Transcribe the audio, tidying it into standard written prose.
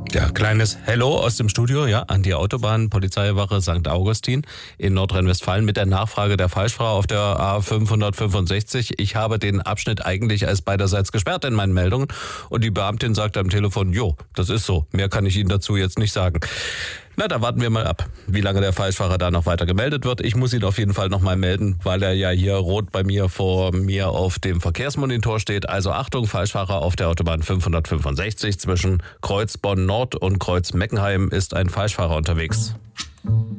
Ja, kleines Hello aus dem Studio, ja, an die Autobahn, Polizeiwache St. Augustin in Nordrhein-Westfalen mit der Nachfrage der Falschfahrer auf der A565. Ich habe den Abschnitt eigentlich als beiderseits gesperrt in meinen Meldungen und die Beamtin sagt am Telefon, jo, das ist so, mehr kann ich Ihnen dazu jetzt nicht sagen. Na, da warten wir mal ab, wie lange der Falschfahrer da noch weiter gemeldet wird. Ich muss ihn auf jeden Fall nochmal melden, weil er ja hier rot bei mir vor mir auf dem Verkehrsmonitor steht. Also Achtung, Falschfahrer auf der Autobahn 565 zwischen Kreuz Bonn Nord und Kreuz Meckenheim ist ein Falschfahrer unterwegs.